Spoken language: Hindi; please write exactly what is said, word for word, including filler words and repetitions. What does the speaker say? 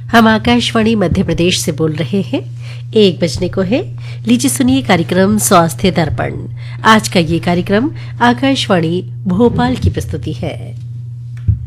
हम आकाशवाणी मध्य प्रदेश से बोल रहे हैं। एक बजने को है। लीजिए सुनिए कार्यक्रम स्वास्थ्य दर्पण। आज का ये कार्यक्रम आकाशवाणी भोपाल की प्रस्तुति है।